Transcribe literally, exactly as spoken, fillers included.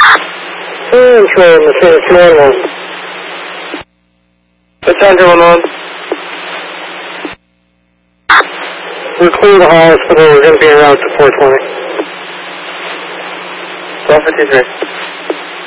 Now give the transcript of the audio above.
Control, Mercedes two one one. What's two one one? We're clear the hospital. We're going to be en route to four twenty. twelve fifty-three.